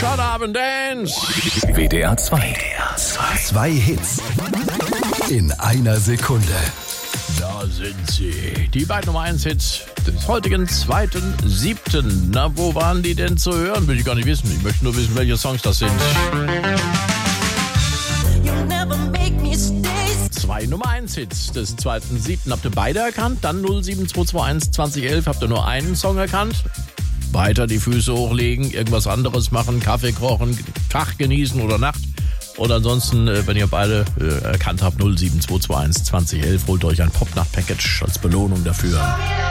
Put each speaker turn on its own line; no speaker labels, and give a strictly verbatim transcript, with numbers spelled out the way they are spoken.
Shut Up and Dance.
W D R zwei. Zwei Hits in einer Sekunde.
Da sind sie. Die beiden Nummer eins Hits des heutigen zweiten siebten Na, wo waren die denn zu hören? Will ich gar nicht wissen. Ich möchte nur wissen, welche Songs das sind. Zwei Nummer eins Hits des zweiten siebten Habt ihr beide erkannt? Dann null sieben zwei zwei eins zwanzig elf. Habt ihr nur einen Song erkannt? Weiter die Füße hochlegen, irgendwas anderes machen, Kaffee kochen, Tag genießen oder Nacht. Und ansonsten, wenn ihr beide erkannt habt, null sieben zwei zwei eins zwanzig elf, holt euch ein Popnacht-Package als Belohnung dafür.